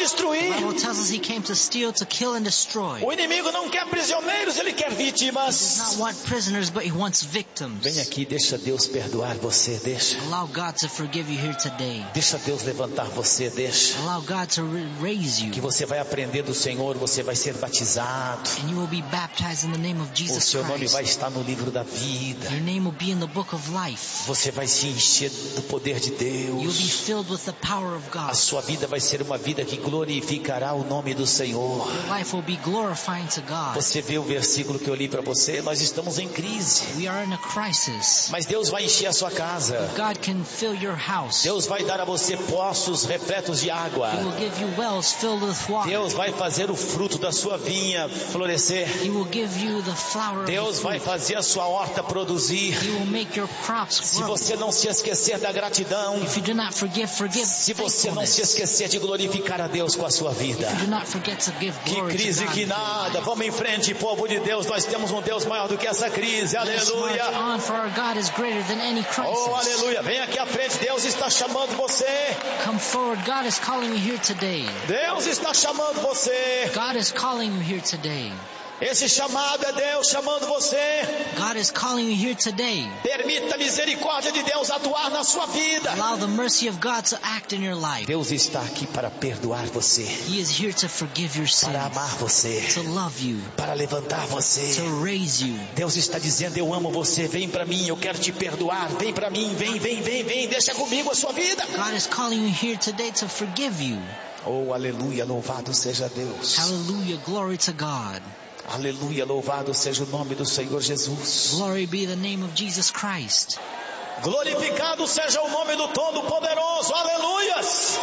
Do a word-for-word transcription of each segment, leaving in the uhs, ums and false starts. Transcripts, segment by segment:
destruir. The Bible tells us he came to steal, to kill and destroy. O inimigo não quer prisioneiros, ele quer He does vítimas. not want prisoners, but he wants victims. Vem aqui, deixa Deus perdoar você, deixa. Allow God to forgive you here today. Deixa Deus levantar você, deixa. Allow God to ra- raise you. Que você vai aprender do Senhor, você vai ser batizado. And you will be baptized in the name of O Jesus seu nome Christ. vai estar no livro da vida. Your name will be in the book of life. Você vai se encher do poder de You'll be Deus. filled with the power of A God. sua vida vai ser uma vida que glorificará o nome do Senhor. Your life will be glorifying to God. Você vê o versículo que eu li para você? Nós estamos em crise. We are in a crisis. Mas Deus vai encher a sua casa. God can fill your house. Deus vai dar a você poços repletos de água. He will give you wells filled with water. Deus vai fazer o fruto da sua vinha florescer. He will give you the flower of Deus the vai fruit. fazer a sua horta produzir. He will make your crops Se grow. você não se esquecer da gratidão, If you do not forgive, forgive se você não se faithfulness. esquecer de glorificar a Deus com a sua vida. If you do not forget to give Que glory to crise God que with your nada. life. Vamos em frente, povo de Deus. Nós temos um Deus maior do que essa crise. Let's march Aleluia. on, for our God is greater than any crisis. Oh, aleluia. Vem aqui à frente. Deus está chamando você. Come forward. God is calling you here today. Deus está chamando você. God is calling you here today. Esse chamado é Deus chamando você. God is calling you here today. Permita a misericórdia de Deus atuar na sua vida. Allow the mercy of God to act in your life. Deus está aqui para perdoar você, He is here to forgive your sins, para amar você, to love you, para levantar você. to raise you. Deus está dizendo: eu amo você, vem para mim, eu quero te perdoar. Vem para mim, vem, vem, vem, vem. Deixa comigo a sua vida. God is calling you here today to forgive you. Oh, aleluia, louvado seja Deus. Hallelujah, glory to God. Aleluia, louvado seja o nome do Senhor Jesus. Glory be the name of Jesus Christ. Glorificado seja o nome do Todo-Poderoso. Aleluias.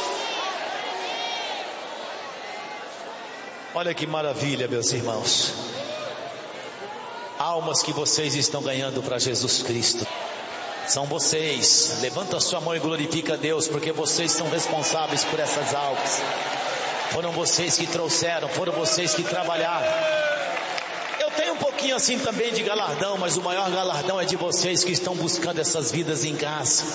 Olha que maravilha, meus irmãos. Almas que vocês estão ganhando para Jesus Cristo. São vocês. Levanta a sua mão e glorifica a Deus, porque vocês são responsáveis por essas almas. Foram vocês que trouxeram, foram vocês que trabalharam. Eu tenho um pouquinho assim também de galardão, mas o maior galardão é de vocês que estão buscando essas vidas em casa.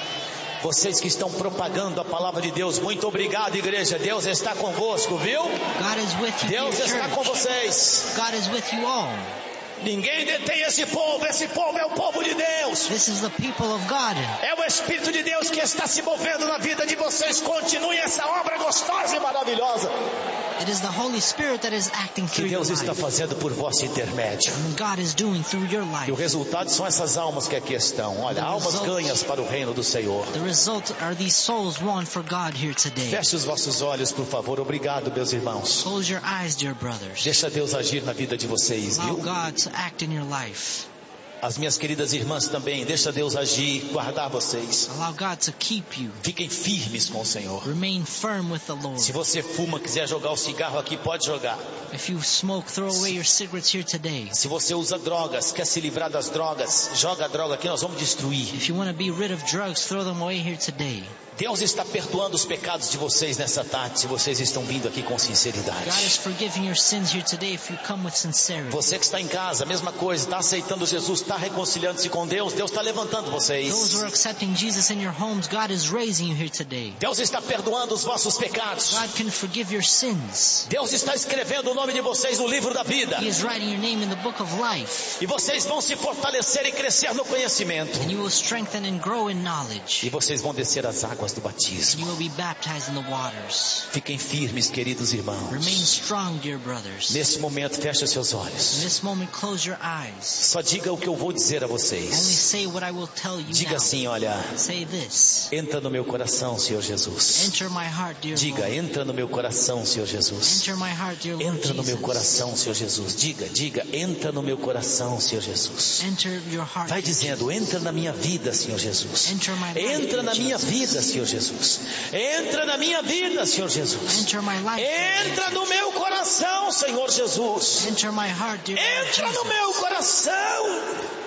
Vocês que estão propagando a palavra de Deus. Muito obrigado, igreja. Deus está convosco, viu? God is with you, Deus dear está com church. vocês. God is with you all. Ninguém detém esse povo. Esse povo é o povo de Deus. This is the people of God. É o Espírito de Deus que está se movendo na vida de vocês. Continue essa obra gostosa e maravilhosa It is the Holy Spirit that is acting que through your Deus está life. fazendo por vosso intermédio. And God is doing through your E o life. resultado são essas almas que aqui estão. Olha, almas ganhas para o reino do Senhor. The result are these souls won for God here today. Feche os vossos olhos, por favor. Obrigado, meus irmãos. Close your eyes, dear brothers. Deixa Deus agir na vida de vocês, Allow viu? God to act in your life. As minhas queridas irmãs também. Deixa Deus agir, guardar vocês. Allow God to keep you. Fiquem firmes com o Senhor. Remain firm with the Lord. Se você fuma, quiser jogar o cigarro aqui, pode jogar. If you smoke, throw away your cigarettes here today. Se você usa drogas, quer se livrar das drogas, joga a droga aqui, nós vamos destruir. If you want to be rid of drugs, throw them away here today. Deus está perdoando os pecados de vocês nessa tarde, se vocês estão vindo aqui com sinceridade. God is forgiving your sins here today if you come with sincerity. Você que está em casa, mesma coisa, está aceitando Jesus, está reconciliando-se com Deus, Deus está levantando Those who vocês. are accepting Jesus in your homes, God is raising you here today. Deus está perdoando os vossos pecados. God can forgive your sins. Deus está escrevendo o nome de vocês no livro da vida. He is writing your name in the book of life. E vocês vão se fortalecer e crescer no conhecimento. And you will strengthen and grow in knowledge. E vocês vão descer as águas do And batismo. you will be baptized in the waters. Fiquem firmes, queridos irmãos. Remain strong, dear brothers. In Nesse momento, feche seus olhos. this moment, close your eyes. Só diga o que eu vou dizer a Only vocês. say what I will tell you Diga now. assim, olha, Say this. entra no meu coração, Senhor Jesus. Enter my heart, dear Diga, Lord. entra no meu coração, Senhor Jesus. Enter my heart, dear Lord Entra no meu Jesus. coração, Senhor Jesus. Diga, diga, entra no meu coração, Senhor Jesus. Enter your heart. Vai dear dizendo, entra na minha vida, Senhor Jesus. Enter my life, Entra na dear minha Jesus. vida, Senhor Jesus. Entra na minha vida, Senhor Jesus. Enter my life, dear Entra Jesus. no meu coração, Senhor Jesus. Enter my heart, dear Lord Entra no Jesus. meu coração.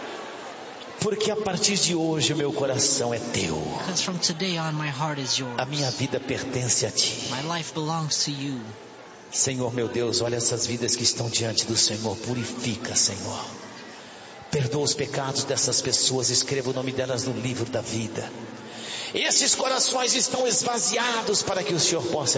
Porque a partir de hoje o meu coração é teu. Because from today on, my heart is yours. A minha vida pertence a ti. My life belongs to you. Senhor meu Deus, olha essas vidas que estão diante do Senhor. Purifica, Senhor. Perdoa os pecados dessas pessoas. Escreva o nome delas no livro da vida. Esses corações estão esvaziados para que o Senhor possa